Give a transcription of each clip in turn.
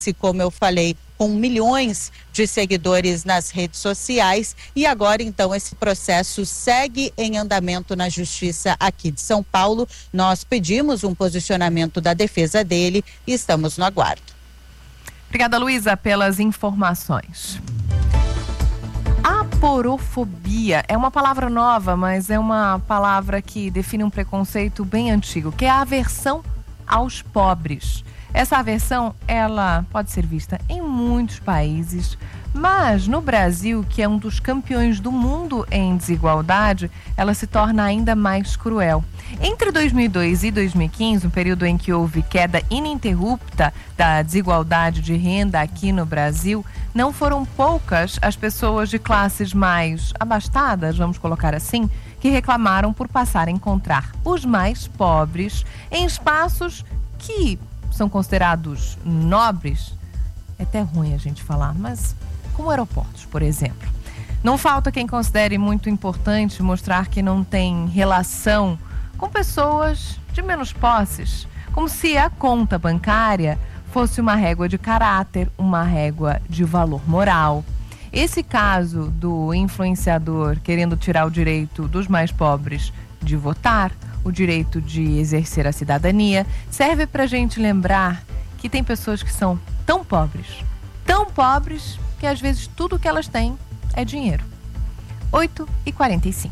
como eu falei, com milhões de seguidores nas redes sociais, e agora então esse processo segue em andamento na Justiça aqui de São Paulo. Nós pedimos um posicionamento da defesa dele e estamos no aguardo. Obrigada, Luísa, pelas informações. Aporofobia é uma palavra nova, mas é uma palavra que define um preconceito bem antigo, que é a aversão aos pobres. Essa aversão, ela pode ser vista em muitos países, mas no Brasil, que é um dos campeões do mundo em desigualdade, ela se torna ainda mais cruel. Entre 2002 e 2015, um período em que houve queda ininterrupta da desigualdade de renda aqui no Brasil, não foram poucas as pessoas de classes mais abastadas, vamos colocar assim, que reclamaram por passar a encontrar os mais pobres em espaços que são considerados nobres. É até ruim a gente falar, mas como aeroportos, por exemplo. Não falta quem considere muito importante mostrar que não tem relação com pessoas de menos posses, como se a conta bancária fosse uma régua de caráter, uma régua de valor moral. Esse caso do influenciador querendo tirar o direito dos mais pobres de votar, o direito de exercer a cidadania, serve para a gente lembrar que tem pessoas que são tão pobres que às vezes tudo que elas têm é dinheiro. 8h45.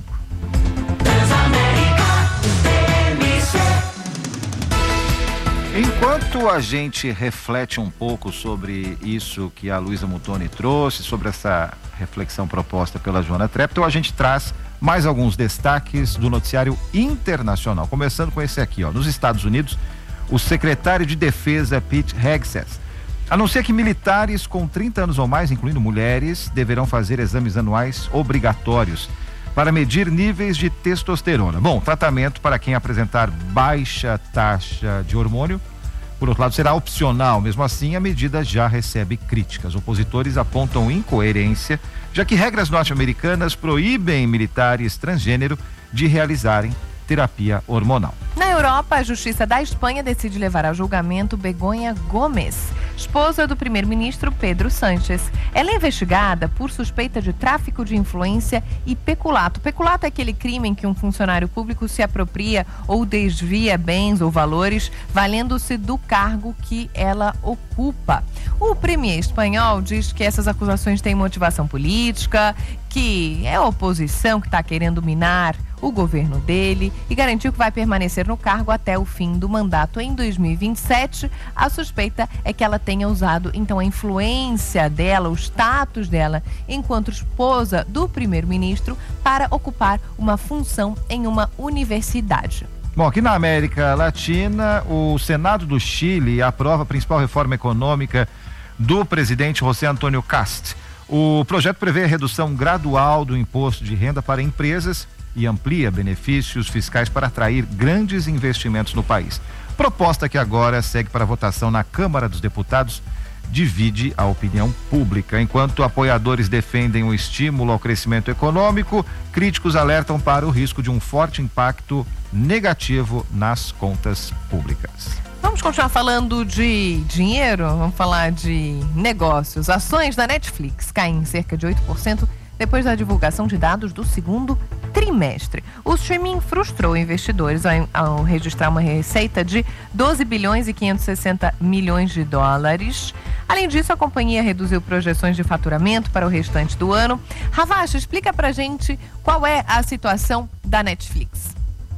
Enquanto a gente reflete um pouco sobre isso que a Luísa Muntoni trouxe, sobre essa reflexão proposta pela Joana Treptow, a gente traz mais alguns destaques do noticiário internacional. Começando com esse aqui, nos Estados Unidos, o secretário de Defesa, Pete Hegseth, anuncia que militares com 30 anos ou mais, incluindo mulheres, deverão fazer exames anuais obrigatórios para medir níveis de testosterona. Bom, tratamento para quem apresentar baixa taxa de hormônio, por outro lado, será opcional. Mesmo assim, a medida já recebe críticas. Opositores apontam incoerência, já que regras norte-americanas proíbem militares transgênero de realizarem terapia hormonal. Na Europa, a Justiça da Espanha decide levar a julgamento Begoña Gómez, esposa do primeiro-ministro Pedro Sánchez. Ela é investigada por suspeita de tráfico de influência e peculato. Peculato é aquele crime em que um funcionário público se apropria ou desvia bens ou valores, valendo-se do cargo que ela ocupa. O premier espanhol diz que essas acusações têm motivação política, que é a oposição que está querendo minar o governo dele, e garantiu que vai permanecer no cargo até o fim do mandato em 2027. A suspeita é que ela tenha usado então a influência dela, o status dela enquanto esposa do primeiro-ministro para ocupar uma função em uma universidade. Bom, aqui na América Latina, o Senado do Chile aprova a principal reforma econômica do presidente José Antônio Kast. O projeto prevê a redução gradual do imposto de renda para empresas e amplia benefícios fiscais para atrair grandes investimentos no país. Proposta que agora segue para votação na Câmara dos Deputados divide a opinião pública. Enquanto apoiadores defendem o estímulo ao crescimento econômico, críticos alertam para o risco de um forte impacto negativo nas contas públicas. Vamos continuar falando de dinheiro? Vamos falar de negócios. Ações da Netflix caem cerca de 8% depois da divulgação de dados do segundo trimestre. O streaming frustrou investidores ao registrar uma receita de 12 bilhões e 560 milhões de dólares. Além disso, a companhia reduziu projeções de faturamento para o restante do ano. Ravache, explica pra gente qual é a situação da Netflix.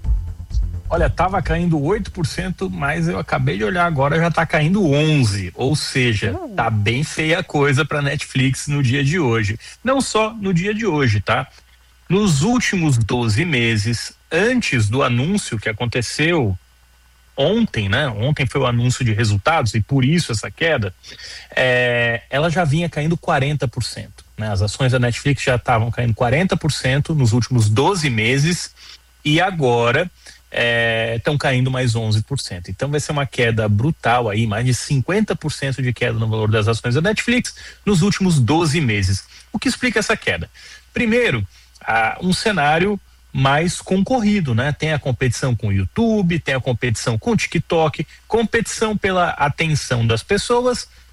Olha, estava caindo 8%, mas eu acabei de olhar agora, já está caindo 11%. Ou seja, tá bem feia a coisa para Netflix no dia de hoje. Não só no dia de hoje, tá? Nos últimos 12 meses, antes do anúncio que aconteceu ontem, né? Ontem foi o anúncio de resultados e por isso essa queda, ela já vinha caindo 40%. Né? As ações da Netflix já estavam caindo 40% nos últimos 12 meses e agora estão caindo mais 11%. Então vai ser uma queda brutal aí, mais de 50% de queda no valor das ações da Netflix nos últimos 12 meses. O que explica essa queda? Primeiro, um cenário mais concorrido, né? Tem a competição com o YouTube, tem a competição com o TikTok, competição pela atenção das pessoas